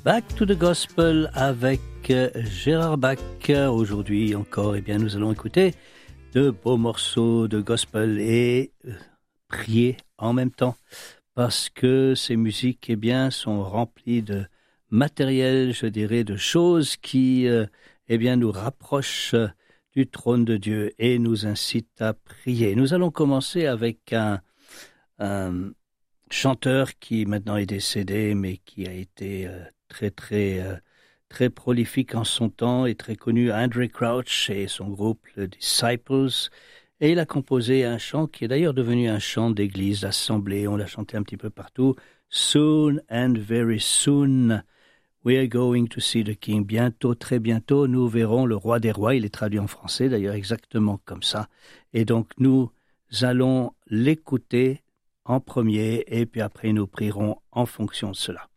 Back to the Gospel avec Gérard Bach. Aujourd'hui encore, nous allons écouter de beaux morceaux de gospel et prier en même temps parce que ces musiques sont remplies de matériel, je dirais, de choses qui nous rapprochent du trône de Dieu et nous incitent à prier. Nous allons commencer avec un chanteur qui maintenant est décédé mais qui a été très prolifique en son temps et très connu, Andraé Crouch et son groupe The Disciples. Et il a composé un chant qui est d'ailleurs devenu un chant d'église, d'assemblée. On l'a chanté un petit peu partout. Soon and very soon, we are going to see the King. Bientôt, très bientôt, nous verrons le roi des rois. Il est traduit en français d'ailleurs exactement comme ça. Et donc nous allons l'écouter en premier et puis après nous prierons en fonction de cela.